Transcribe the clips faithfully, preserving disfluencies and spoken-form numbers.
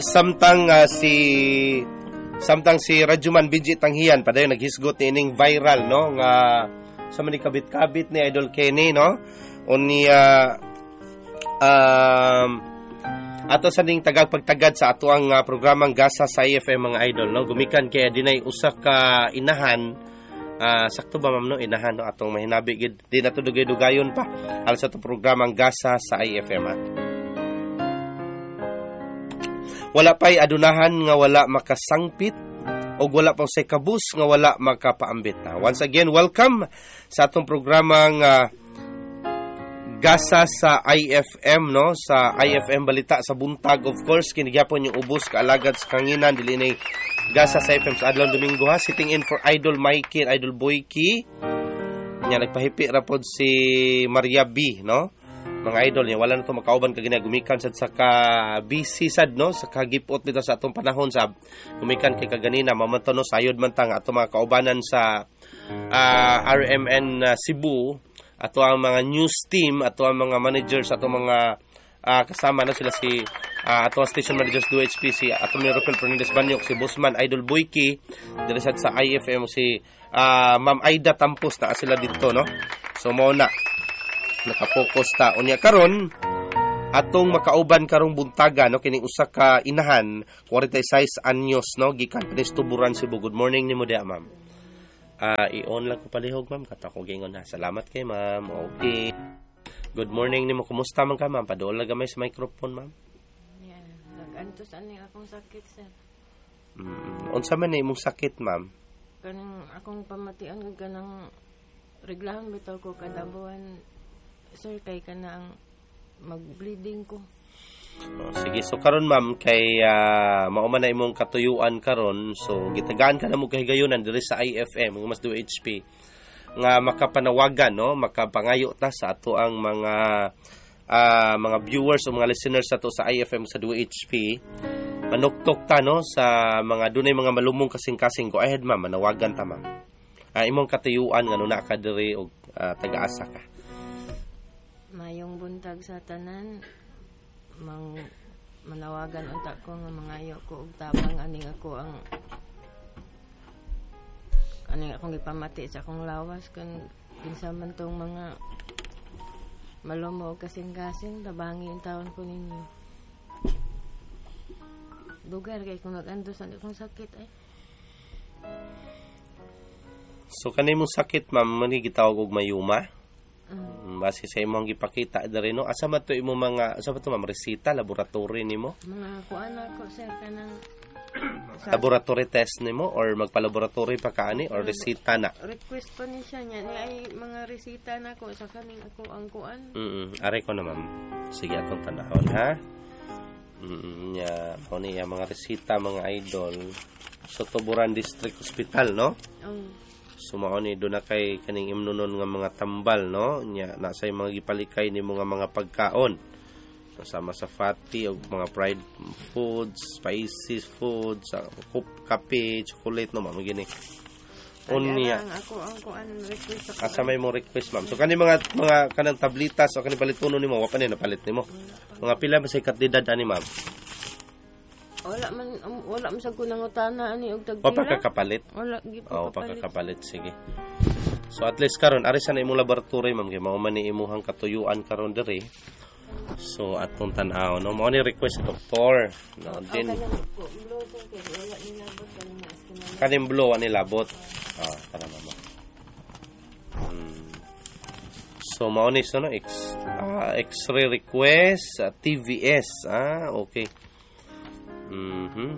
samtang uh, si samtang si Rajuman Bidji Tanghian padayon naghisgot ni ining viral no nga sa man kabit-kabit ni Idol Kenny no unya uh, um ato sa ning tagag pagtagad sa ato ang uh, programang Gasa sa I F M mga idol no gumikan kay dinay usa ka inahan uh, sakto ba ma'am no inahan no atong mahinabi gid di nato dugay-dugayon pa alas sa to programang Gasa sa I F M ha? Wala pa'y adunahan nga wala makasangpit o wala pa say kabus nga wala makapaambit na. Once again, welcome sa atong programang uh, Gasa sa I F M no sa I F M balita sa buntag of course kinigyapon yung ubos kaalagad sa kanginan dili ni Gasa sa I F M sa adlaw Domingo ha sitting in for Idol Mikey and Idol Boyki nya nagpahipi ra pod si Maria B no mga idol niya wala na to makauban kag gumikan sad sa ka busy sad no sa kagipot bitaw sa atong panahon sa gumikan kay kaganina mamanto no sayod man ta nga ato mga kaubanan sa uh, R M N uh, Cebu ato ang mga news team ato ang mga managers ato mga uh, kasama na sila si uh, ato ang station managers do H P C ato ni Rafael Fernandez Banyok si Bossman Idol Boyki diri sad sa I F M si uh, Ma'am Aida Tampos na sila dito no so mao na nakapokus ta unya karon atong makauban karong buntaga no kini usa ka inahan forty-six anyos no gikan pa Tuburan Cebu. Good morning nimo dia ma'am. Ah uh, i-on lang ko palihog ma'am kata ko gingon na. Salamat kay ma'am. Okay. Good morning nimo kumusta man ka ma'am? Paduol lang gamay sa microphone ma'am. Yeah, nag-antos ani akong sakit sir. Mm, unsa man imong sakit ma'am? Kanang akong pamatian kag kanang reglahan bitaw ko kada buwan. Sir, kay ka na ang mag-bleeding ko. Oh, sige, so karon ma'am, kay uh, mauman na imong katuyuan karon so gitagaan ka na mo kahigayonan diri sa I F M, mas do H P, nga makapanawagan, no? Makapangayo ta sa ato ang mga uh, mga viewers o mga listeners sa to sa I F M sa do H P. Manuktok ta, no? Sa mga dunay mga malumong kasing-kasing. Go ahead, ma'am, manawagan ta, ma'am. Uh, imong katuyuan nga nuna ka diri og uh, taga-asa ka. Mayong buntag sa tanan mang manawagan unta ko nga mangayo ko og tabang aning ako ang aning akong gipamati sa akong lawas kan kinsa man tong mga malumo kasing-kasing tabangi ang taon ko ninyo dugar kay kung nag-andos ang akong sakit ay so kanimo sakit ma'am mani gitawag og mayuma. Mm. Base sa imong gipakita diri no asa man to imo mga asa ba to ma'am resita laboratory nimo mga kuan ako sir kanang laboratory test nimo or magpa-laboratory pa kaani or resita na request pa ni siya niya ni ay mga resita na ko sa kaning ako ang kuan mm are ko na ma'am sige atong tanahon ha mm nya mo ni mga resita mga idol sa Tuburan District Hospital no oh. Sumao ni do na kay kaning imnunon nga mga tambal no nya nasa mga gipalikay ni mga mga pagkaon kasama sa fatty o mga fried foods, spicy foods, kape, chocolate no ma'am gini. Unya ako ang kuan request ako. Asa may mo request ma'am. So kani mga mga kanang tablitas o kani palituno nimo wa pa ni napalit nimo. Mga pila ba say katidad ani ma'am? Wala man um, wala man sa kunang utana ani og tagpila. O pa kakapalit? Wala gyud oh, pa kakapalit sige. So at least karon ari sa na imong laboratory ma'am kay mao man ni imong katuyuan karon diri. So atong tan-aw no mo ni request sa doktor. No din. Kaning blow ani labot. Ah para mama. Hmm. So mao ni so no X uh, X-ray request uh, T V S ah okay. Mhm.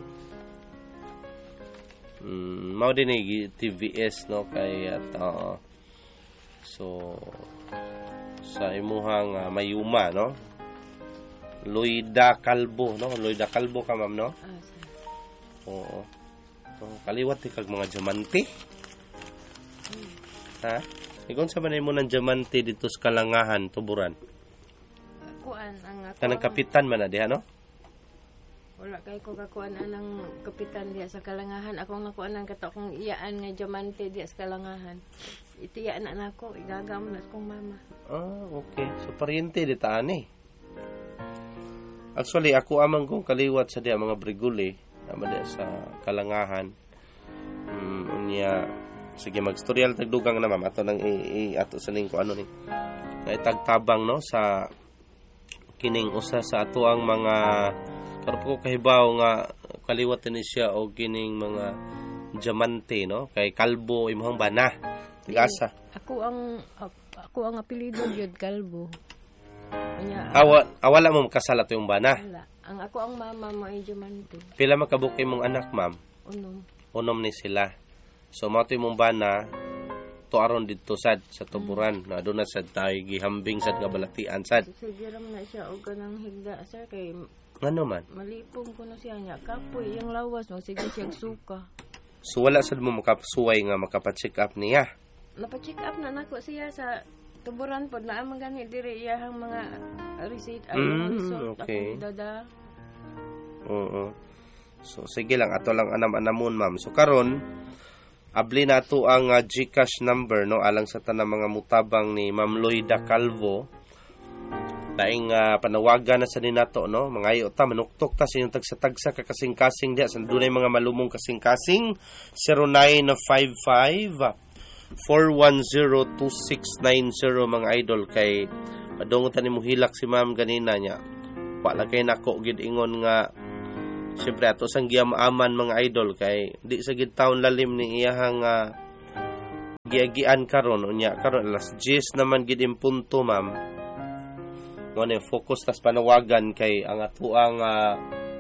Mm, mao din ni T V S no kay at uh, so sa imuhang uh, mayuma no Loida Calvo no Loida Calvo ka ma'am no ah, oo so, kaliwat ti kag mga diamante hmm. ha ikon sa manay mo ng diamante dito sa Kalangahan Tuburan kuan ang ako kanang kapitan man na diha no wala kay ko kakuan anang kapitan diya sa Kalangahan akong nakuan ang kato kong iyaan nga diamante diya sa Kalangahan itiyaan na nako igagam na kong mama ah okay so pariente dita ani Actually, ako amang kong kaliwat sa diya mga briguli, ama diya sa Kalangahan. Um, unya, sige, mag-tutorial tagdugang na, ma'am. Ato nang i, i ato sa ning ko ano ni. Na itagtabang, no, sa kining usa sa ato ang mga, karon ko kahibaw nga, kaliwat ni siya o kining mga diamante, no? Kay kalbo, imong bana. Tigasa. Ako ang, ako ang apelido yun, Kalbo. Anya, Awa, awala mo makasala to yung bana. wala. Ang ako ang mama mo ay Diamante. Pila makabukay mong anak, ma'am? Unom. Unom ni sila. So, mato yung bana, to aron dito sad, sa tuburan. Na doon na sad tayo, gihambing sad nga balatian sad. Sige ram na siya o ganang higda, sir, kay Ano man? malipong ko na siya niya. Kapoy, yung lawas mo, sige siyang suka. So, wala sad mo makapasuway nga makapacheck up niya. Napacheck up na nako siya sa tuburan po na amang gani diri iyahang mga receipt ay Mm, mga result okay. ako dada. Oo. So, sige lang. Ato lang anam-anamon, ma'am. So, karon abli na to ang uh, GCash number, no? Alang sa tanang mga mutabang ni Ma'am Loida Calvo. Daing uh, panawagan na sa ninato, no? Mga iyo ta, manuktok ta sa inyong tagsa-tagsa kakasing-kasing diya. Sa dunay mga malumong kasing-kasing. zero nine five five four one zero two six nine zero mga idol. Kay padungutan ni mo hilak si ma'am ganina niya. Wala kay nako gid ingon nga siyempre ato sang giyam-aman mga idol kay di sa gid taon lalim ni iyahang uh, giagian karon unya karon alas diyes naman gid im punto, ma'am. Mo ni focus tas panawagan kay ang atuang uh,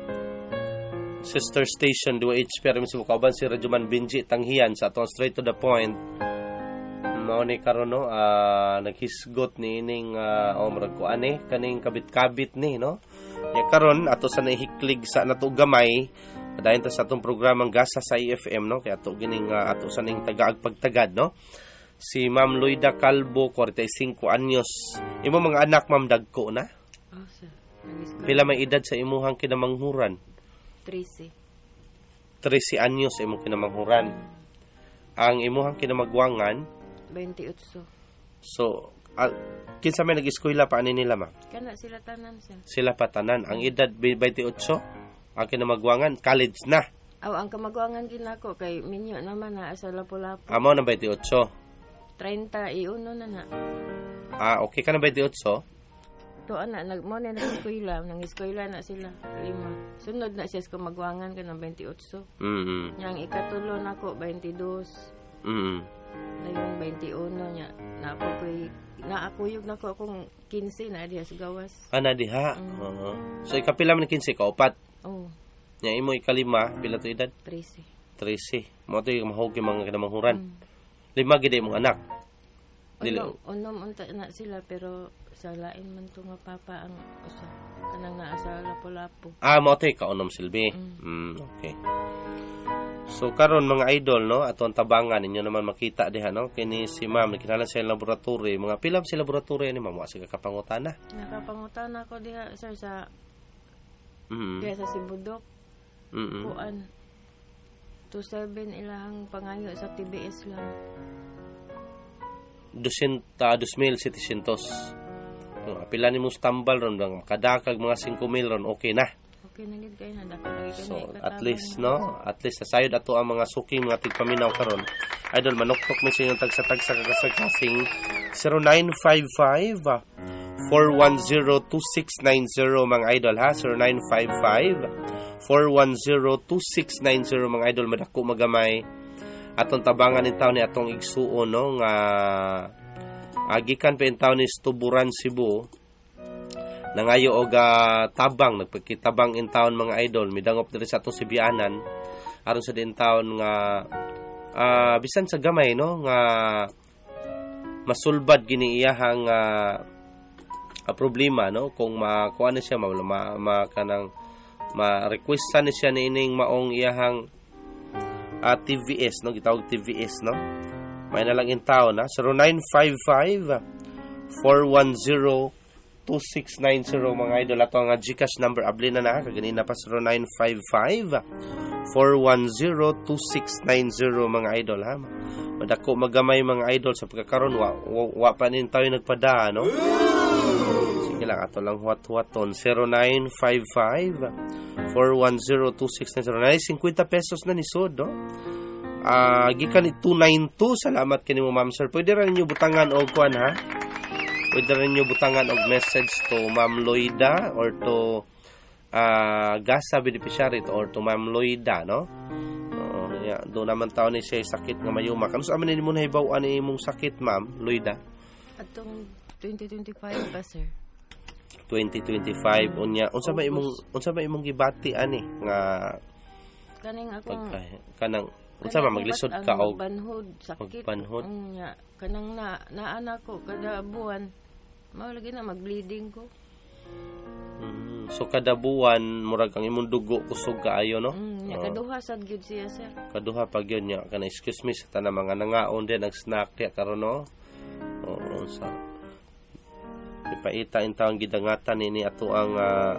sister station D W H pero mismo kauban si Radyoman Benji Tanghian sa atong straight to the point. Mao ni karon no uh, naghisgot ni ining uh, o murag ko ani kaning kabit-kabit ni no. Ya karon ato sa nahiklig sa nato gamay dayon ta sa atong programang Gasa sa I F M no kay ato gining uh, ato sa ning tagaag pagtagad no. Si Ma'am Loida Calvo, forty-five anyos. Imo mga anak, ma'am, dagko na? Oh, sir. Nag-school. Pila may edad sa imuhang kinamanghuran? Tracy. thirteen anyos imong kinamanghuran. Ang imuhang kinamagwangan, twenty-eight. so, uh, kinsa may nag-eskwela pa ani nila, ma'am? Kana sila tanan, sir. Sila patanan. Ang edad twenty-eight, ang kinamagwangan, college na. Aw, ang kamagwangan ginako kay minyo naman na sa Lapu-Lapu. Amo na twenty-eight. thirty-one na na. Ah, okay ka na twenty-eight? To ana nag mo na nag-eskwela, nang eskwela na sila lima. Sunod na siya sa kamagwangan ka ng twenty-eight. Mm. Yang ikatulo nako twenty-two. Mm. Dayon twenty-one nya. Na ako koy naakuyog nako akong fifteen na diha sa gawas. Ana diha. Mm. Oo. So ikapila man kinsa ka upat. Oh, Nya imo ikalima, pila to edad? Tracy. thirteen. Mo to yung mahog yung mga kinamanghuran. Mm. Lima gid imong anak. Dili. Unom, unom unta na sila pero sa lain man to nga papa ang usa kanang naa sa Lapu-Lapu. Ah, mo to kaunom silbi. Mm. Mm, okay. So karon mga idol no, aton tabangan ninyo naman makita diha no, kini si ma'am nakilala sa laboratory, mga pila sa laboratory ni ma'am wa sa kapangutana. Nakapangutan ako diha sir sa Mm. diha sa Sibudok. Mm. Kuan two seven ilahang pangayo sa T B S lang. two mil setecientos. No, pila ni mo tambal ron bang kadakag mga five mil ron okay na. Okay na gid kay na dako lagi kami. So at least no, at least sa sayod ato ang mga suking mga tigpaminaw karon. Idol manuktok mi sa inyong tagsa-tagsa kasing zero nine five five four one zero two six nine zero mga idol ha, zero nine five five four one zero two six nine zero mga idol, madako magamay atong tabangan in taon ni atong igsuon no nga agikan pa in taon ni Tuburan Cebu nangayo og uh, tabang nagpagkitabang in taon mga idol midangop diri sa atong Sibianan aron sa din taon nga uh, bisan sa gamay no nga masulbad gini iyahang uh, uh, problema no kung makuha na siya ma, ma, ma kanang ma-request ni siya ni ining maong iyahang uh, T V S no gitawag T V S no may na lang in taon na zero nine five five four one zero two six nine zero mga idol ato ang GCash number abli na na kaganina pa zero nine five five four one zero two six nine zero mga idol ha madako magamay mga idol sa pagkakaroon wa, wa, wa pa nin tayo nagpada no Sige lang, ato lang huwat-huwaton. zero nine five five, four one zero, two six nine zero. Nay, fifty pesos na ni Sud, no? Ah, uh, gikan ni two nine two. Salamat kini mo, Ma'am Sir. Pwede rin niyo butangan og kuan ha. Pwede rin niyo butangan og message to Ma'am Loida or to uh, Gasa beneficiary to, or to Ma'am Loida, no? Uh, yeah, do naman taon ni siya sakit nga mayuma. Kano sa amin ni mo nahibaw-an ni imong sakit, Ma'am Loida? Atong twenty twenty-five ba, sir? twenty twenty-five unya. Unsa ba imong unsa ba imong gibati ani nga kaning akong pagka, kanang unsa ba maglisod ka og banhod sakit banhod unya kanang na naana ko kada buwan mao lagi na mag-bleeding ko. Mm, so kada buwan murag ang imong dugo kusog kaayo, no? Mm, nya kaduha sad gyud siya, sir. Kaduha pa gyud nya kana excuse me sa tanang mga nangaon din nag snack diya karon, no? Oo, sa ipaita in taong gidangatan ini ato ang uh,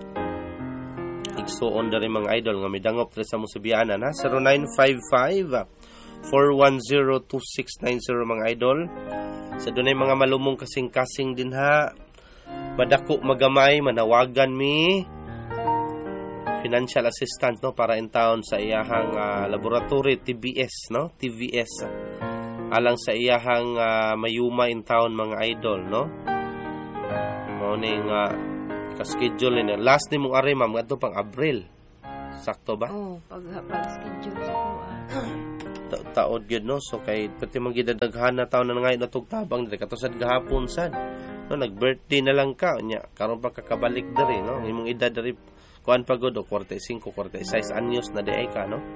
igsuon dari mga idol nga midangop diri sa Musubianan ha. Zero nine five five, four one zero, two six nine zero mga idol. Sa dunay mga malumong kasing-kasing din ha, madako magamay manawagan mi financial assistant, no, para in town sa iyahang uh, laboratory T B S, no, T V S alang sa iyahang uh, mayuma in town mga idol, no. Morning uh, ka-schedule ni last ni mong ari, ma'am, adto pang Abril. Sakto ba? Oh, pag pag schedule sa ko. Ta- taod gyud, no. So kay pati man gidadaghan na taon na ngayon natug tabang diri kato sad gahapon sad. No, nag-birthday na lang ka nya karon pa kakabalik diri, no. Imong edad diri kuan pagod o forty-five, forty-six anyos na di ka, no.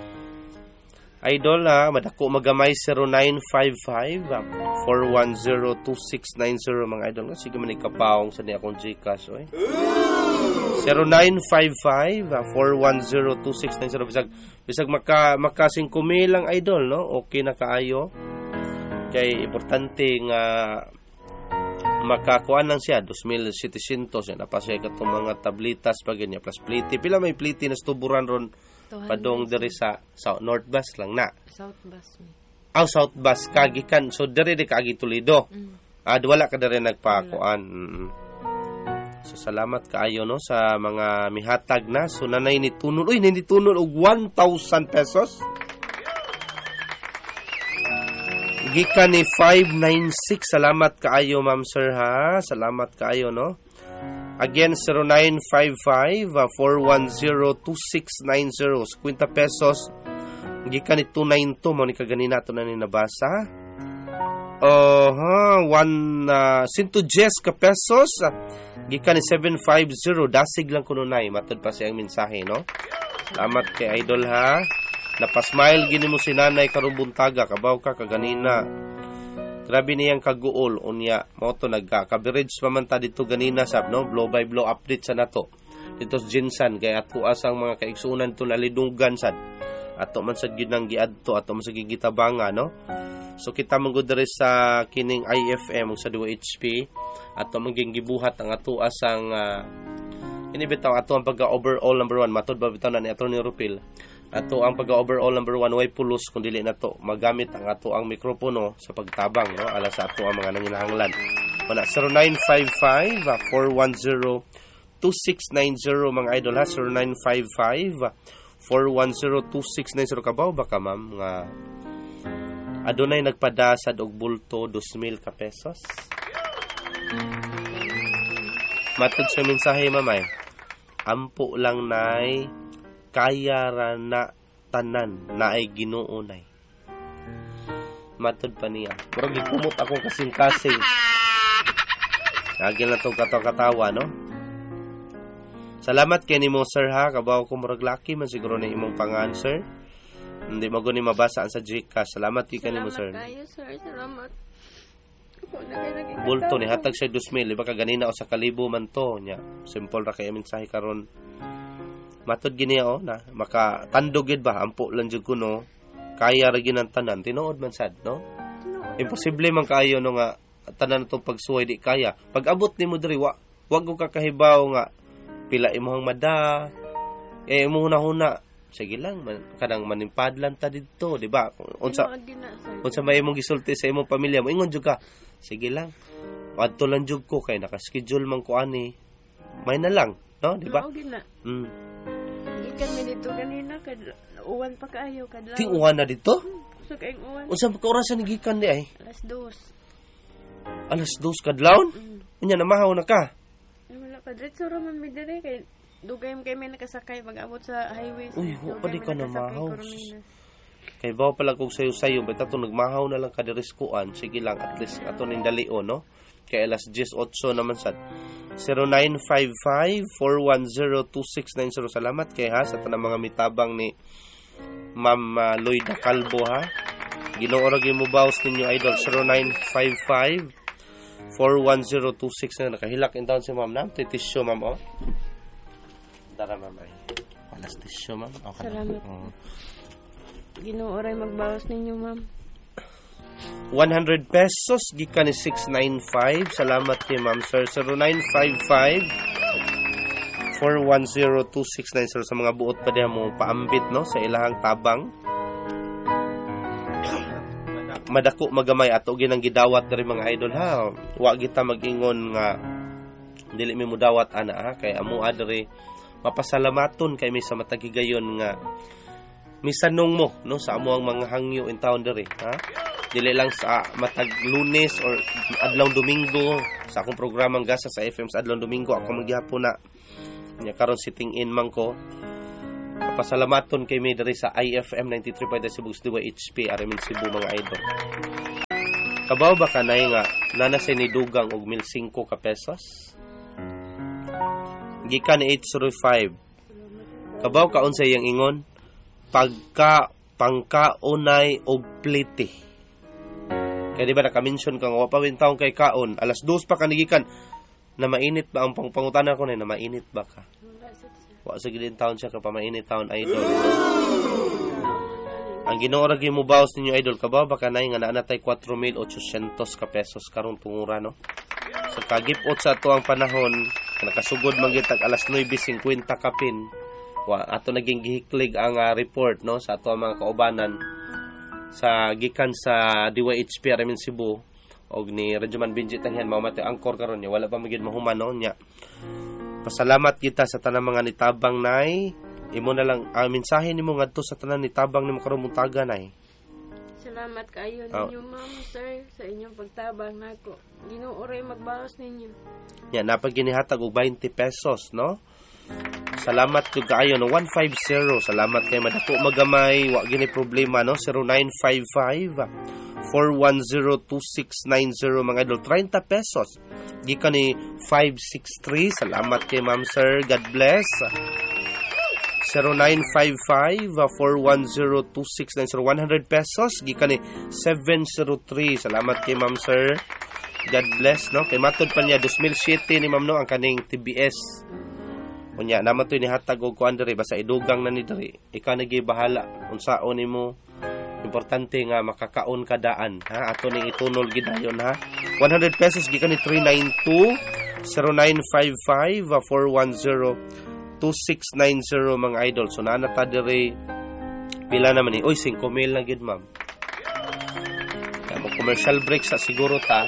Idol ha, madako magamay zero nine five five, four one zero, two six nine zero mga idol. Sige man ikapaong sa ni akong Gcash, oy. zero nine five five, four one zero, two six nine zero. Bisag, bisag maka, maka five mil lang idol, no? Okay na kaayo. Kay importante nga makakuan lang siya, two thousand seven hundred siya. Napasya ka itong mga tablitas pa ganyan, plus pliti. Pila may pliti na stuburan ron padong diri sa, sa North Bus lang na. South Bus. Aw, oh, South Bus kagikan. So diri di kaagi Toledo. Mm. Ah, wala ka diri nagpakuan. Mm. So salamat kaayo, no, sa mga mihatag na. So nanay ni tunol. Uy, ni tunol og one thousand pesos. Gikan ni five nine six. Salamat kaayo, ma'am sir ha. Salamat kaayo, no. Again, zero nine five five, four one zero, two six nine zero. fifty pesos. Gikan ni two nine two. Mo ni kaganina ito na ninabasa. Uh, huh, one, uh, sinto jes ka pesos. Gikan ni seven five zero. Dasig lang kuno nay. Matod pa siyang mensahe, no? Salamat kay idol ha. Napasmile gini mo si nanay karumbuntaga. Kabaw ka kaganina. Grabe niyang kaguol unya mo to nagka-coverage pa man ta dito ganina sab, no, blow by blow update sa nato dito sa Jinsan kay ato asang mga kaigsunan to nalidunggan sad ato man sad gyud nang giadto ato man sa gigitabanga, no. So kita man gud diri sa kining I F M sa two H P ato man gibuhat ang ato asang uh, ini bitaw ato ang pagka-overall number one matod ba bitaw na ni Attorney Rupil. Ato ang pagka-overall number one way pulos kung dili na to magamit ang ato ang mikropono sa pagtabang, no, ala sa ato ang mga nanginahanglan. Wala zero nine five five, four one zero, two six nine zero mga idol ha. Zero nine five five, four one zero, two six nine zero. Kabaw ba ka, ma'am, nga adunay nagpadasad og bulto two mil ka pesos? Matod sa mensahe, mamay, ampo lang nay kaya ra na tanan na ay Ginoo nay. Matod pa niya. Pero gikumot ako kasing-kasing. Lagi na itong katawa, no? Salamat kay nimo sir ha. Kabaw ko murag laki man siguro na imong pang-answer. Hindi mo guni mabasa ang sa Gcash. Salamat kay kanimo sir. Salamat kayo sir. Salamat. Bulto ni hatag siya two mil. Iba ka ganina o sa kalibo man to nya. Simple ra kay mensahe karon. Matod gini o na makatandog gid ba ampo lang jud kuno kaya ra ginang tanan tinuod man sad, no. Imposible man kaayo no nga tanan tong pagsuway di kaya pag abot nimo diri wa wag ko kakahibaw nga pila imong mada eh imo hunahuna sige lang man, kanang manimpadlan ta didto, di ba? Unsa unsa may imong gisulti sa imong pamilya mo ingon jud ka sige lang Adto lang jud ko kay naka-schedule man ko ani. May na lang, no, di ba? Oo, gina. Mm. Ikan mi dito ganina kad uwan pa kaayo kadlaw. Ting uwan na dito? So kay uwan. Unsa ka oras ni gikan di ay? Alas dos. Alas dos kadlawon? Mm. Unya namahaw na ka. Ay, wala pa diretso ra man mi dire kay dugay kay may nakasakay pag abot sa highway. Uy, wa pa di ka Dugay may nakasakay, namahaw. Corominas. Kay bawa pala kog sayo-sayo, basta to nagmahaw na lang kadiriskuan. Sige lang, at least ato ning dalion, no? Kay alas ten eight naman sad. zero nine five five, four one zero, two six nine zero. Salamat kay ha sa tanang mga mitabang ni Ma'am uh, Lloyda Calvo ha. Ginoo ra gyud mo bawas ninyo idol zero nine five five, four one zero, two six nine. Nakahilak in town si Ma'am na. Titisyo Ma'am oh. Tara Ma'am ay. Alas tisyo Ma'am. Okay. Salamat. Oh. Ginoo ray magbawas ninyo, ma'am. one hundred pesos gikan ni six nine five. Salamat kay Ma'am Sir. zero nine five five, four one zero, two six nine zero sa mga buot pa diha mo paambit no sa ilahang tabang. Madako magamay ato ginang gidawat diri mga idol ha. Wa kita mag-ingon nga dili mi mo dawat ana ha kay amo adre mapasalamaton kay may sa matagigayon nga misanong mo no sa amo ang mga hangyo in town diri ha. Dili lang sa matag Lunes or adlaw Domingo sa akong programang gasa sa F M sa adlaw Domingo ako magyapon na nya karon sitting in man ko. Pasalamaton kay may diri sa I F M ninety-three point five Cebu City H P Aramin Cebu mga idol. Kabaw ba kanay nga nana sa ni dugang og mil singko ka pesos? Gikan eight zero five. Kabaw ka unsay yang ingon? Pagka pangkaunay og plite. Kaya di ba naka-mention kang wapawin taong kay kaon, alas dos pa kanigikan, na mainit ba ang pangpangutanan ko na, na mainit ba ka? Wa sa gilin taon siya ka pa mainit taon idol. Ang ginoora gyud mo bawas ninyo idol kabaw baka nay nga naa natay four mil eight hundred ka pesos karong tungura no. So kagipot sa ato ang panahon, nakasugod man gyud tag alas nine fifty kapin. Wa ato naging gihiklig ang uh, report no sa ato mga kaubanan sa gikan sa D Y H P Aramin Cebu og ni Radyoman Benji Tangyan mao matay angkor karon niya wala pa magid mahuman no nya. Pasalamat kita sa tanang mga nitabang nay. Imo na lang ang mensahe nimo ngadto sa tanan nitabang nimo karon muntaga nay. Salamat kaayo ninyo, oh. Ma'am, sir, sa inyong pagtabang nako. Ginoo ray magbawas ninyo. Yan napag ginihatag og twenty pesos no. Salamat jud kaayo no one fifty. Salamat kay madako magamay wa gini problema no zero nine five five, four one zero, two six nine zero mga idol thirty pesos. Gikan ni five six three. Salamat kay Ma'am Sir. God bless. zero nine five five, four one zero, two six nine zero one hundred pesos gikan ni seven zero three. Salamat kay Ma'am Sir. God bless no. Kay matod pa niya two thousand seven ni Ma'am no ang kaning T B S. Unya naman to ni hatag og kuan diri basta idugang na ni diri. Ikaw na gyud bahala unsaon nimo. Importante nga makakaon kadaan ha ato ning itunol gidayon ha. one hundred pesos gikan ni three nine two, zero nine five five, four one zero, two six nine zero mga idol. So nana ta diri pila naman ni. Oy five mil na gid ma'am. Kaya mo commercial break sa siguro ta.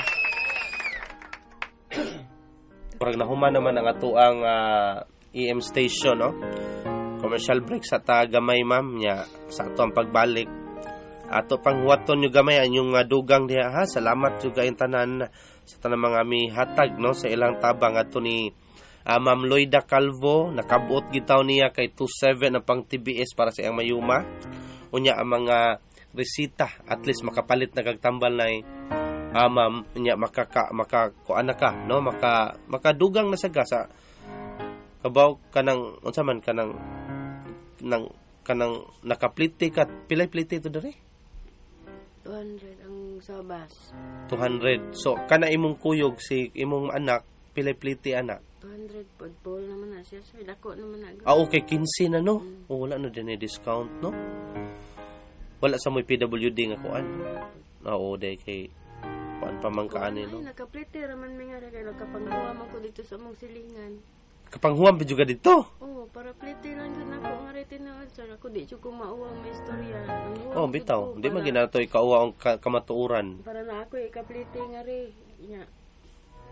Parang nahuman naman ang ato ang uh, E M station no. Commercial break sa ta gamay ma'am nya sa ato ang pagbalik. Ato pang huwaton nyo gamay ang uh, dugang diha ha. Salamat jud kay tanan sa tanan mga mi hatag no sa ilang tabang ato ni uh, Ma'am Lloyda Calvo. Nakabuot gitaw niya kay two seven ang pang T B S para sa iyang mayuma. Unya ang mga resita at least makapalit na kagtambal na uh, ma'am nya makaka maka kuan na ka no maka makadugang na saga sa kabaw kanang unsa man kanang nang kanang nakaplite ka pilay plite to dere two hundred ang sabas. two hundred. So kana imong kuyog si imong anak pilay plite anak two hundred pod bol naman na siya so dako naman na. Ah okay fifteen na no. Mm. Oh, wala na din ni discount no. Wala sa moy P W D nga kuan. Oo day kay kuan pa man kaani no. Ay nakaplite raman mi nga kay nakapanghuwa man ko dito sa mong silingan. Kapanghuam pa juga dito. Oh, para plite lang jud nako nga retinal sir ako di jud ko mauwa may istorya. Oh, bitaw. Di man ginatoy kauwa ang ka- kamatuuran. Para na ako ikaplite nga re. Nya.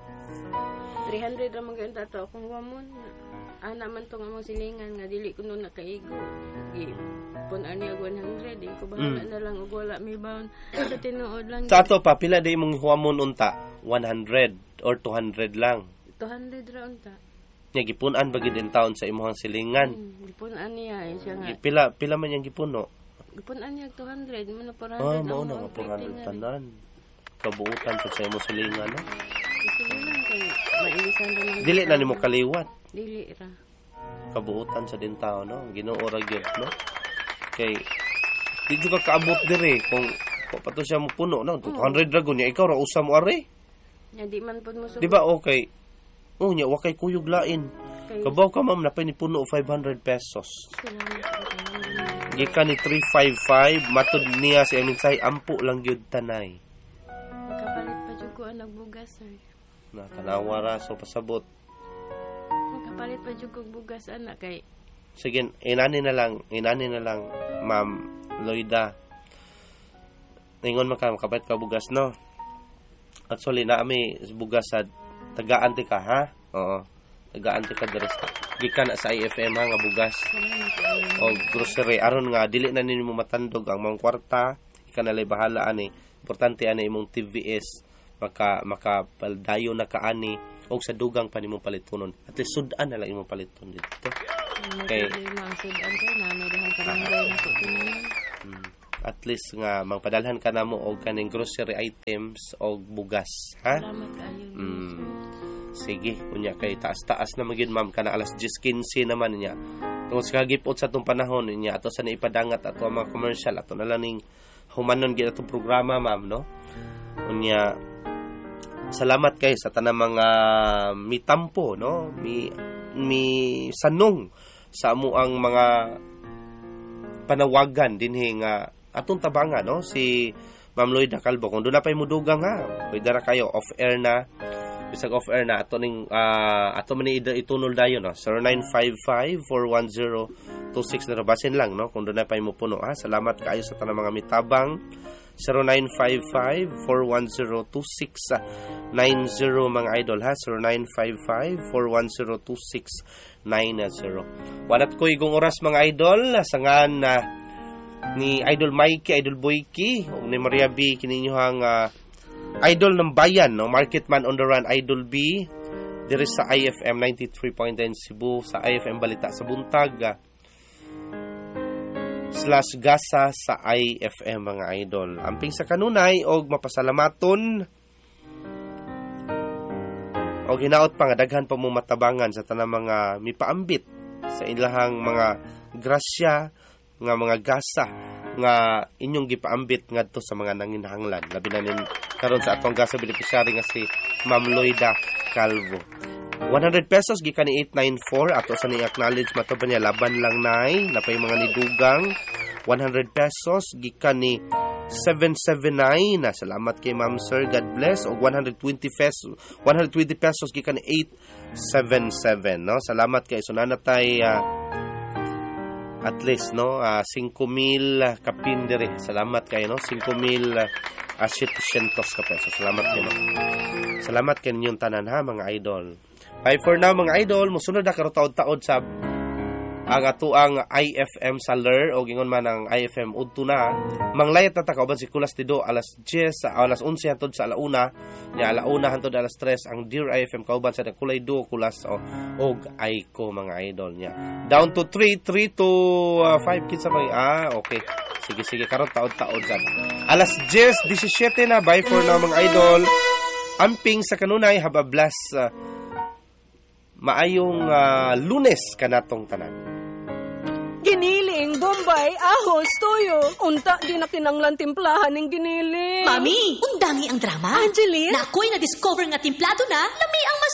three hundred ra man gyud tato akong wamon. Ana man tong among silingan nga dili ko nun nakaigo. Gi pun ani ag one hundred eh. Ko bahala Mm. na lang og wala may bound. Sa tinuod lang. Sa ato pa, pila di mong huamon unta? one hundred or two hundred lang. two hundred ra unta. Nya gipunan ba gid in town sa imong silingan? Hmm, gipun aniya eh siya nga. Gi- Pila pila man yang gipuno? Gipun aniya two hundred mo na four Ah, hundred. mao ang na nga operating four hundred nga rin. tanan. Kabuutan pud sa imong silingan, no? Ito na lang kay mailisan ra man. Dili na nimo kaliwat. Dili ra. Kabuutan sa din tao, no? Ginoo ra gyud, no? Kay di jud ka kaabot dire kung kung pato siya mo puno, no? two hundred ra gud niya ikaw ra usa mo are. Nya di man pud mo Di ba okay? Oh, nya wa kay kuyog lain. Kay Kabaw ka ma'am napay ni puno five hundred pesos. salamat po tanan. Gikan ni three fifty-five matud niya sa amin say ampo lang gyud tanay. Makapalit pa jud ko ang nagbugas sir. Na tanawa ra so pasabot. Makapalit pa jud kog bugas ana kay Sige, inani na lang, inani na lang, Ma'am Loida. Ingon man ka, makabait ka bugas, no? Actually, na ami bugas sa tagaan ti ka, ha? Oo. Tagaan ti ka deres. Gikan na sa I F M ha, nga bugas. salamat po. O grocery. Aron nga, dili na ninyo matandog ang mga kwarta. Ika na lay bahala, ani. Importante, ani, imong T V S. Maka, makapaldayo na ka, ani. O sa dugang pa nimong palitunon. At least, sudan na lang imong palitunon dito. Okay. Mga sudan ko na may dahan ka nang gawin ako tinanan. Hmm. At least nga magpadalhan ka na mo og kaning grocery items og bugas, ha? Salamat kaayo. Mm. Sige, unya kay taas-taas na magid ma'am kana alas ten fifteen naman niya. Tungod sa kagipot sa atong panahon niya ato sa naipadangat ato ang mga commercial ato na lang ning humanon gid atong programa ma'am, no? Unya salamat kay sa tanang mga mitampo, no? Mi mi sanong sa amo ang mga panawagan dinhi nga atong tabangan, no? Si Ma'am Loida Calvo kung doon na pa'y mudugang ha pwede ra kayo off air na bisag off air na ato ning uh, ato man ni itunol dayon, no? zero nine five five, four one zero, two six na basin lang, no? Kung doon na pa'y mupuno, ha? Salamat kaayo sa tanang mga mitabang. Zero nine five five, four one zero, two six nine zero mga idol, ha? Zero nine five five, four one zero, two six nine zero. Walat ko igong oras mga idol sangan na uh, ni Idol Mikey, Idol Boyki, o ni Maria B, kininyohang uh, idol ng bayan, no? Marketman on the Run, Idol B, diri sa I F M ninety-three point nine Cebu, sa I F M Balita sa Buntag, uh, slash Gasa sa I F M mga idol. Amping sa kanunay, og mapasalamaton, og hinaot pa nga, daghan pa mo matabangan sa tanang mga mipaambit sa ilahang mga grasya, nga mga gasa nga inyong gipaambit ngadto sa mga nanginhanglan labi na nin karon sa atong gasa beneficiary nga si Ma'am Loida Calvo. one hundred pesos gikan ni eight nine four ato sa ni acknowledge mato ba niya laban lang nay napay mga nidugang. One hundred pesos gikan ni seven seven nine, na salamat kay Ma'am Sir, God bless. Og one hundred twenty pesos one hundred twenty pesos gikan ni eight seven seven, no? Salamat kay sunana tay uh, at least, no, uh, five mil kapindere. Salamat kayo, no? five mil uh, setecientos ka peso. Salamat kayo, no? Salamat kayo ninyong tanan, ha, mga idol. Bye for now, mga idol. Musunod na karutaod-taod sa ang ato ang I F M Saler o gingon man ang I F M udto na manglayat na ta kauban si Kulas Tido alas ten sa alas eleven hantod sa alauna nya alauna hantod alas tres ang Dear I F M kauban sa Kulay Do Kulas o og Aiko mga idol nya down to three three to five kinsa may ah okay sige sige karon taod-taod sa alas ten seventeen na. Bye for now mga idol. Amping sa kanunay habablas uh, maayong uh, Lunes kanatong tanan. Giniling, Bombay, ahos, toyo. Unta, di na kinanglan timplahan ng giniling. Mami, undangi ang drama. Angeline? Na ako'y na-discover nga timplado na, lami ang mas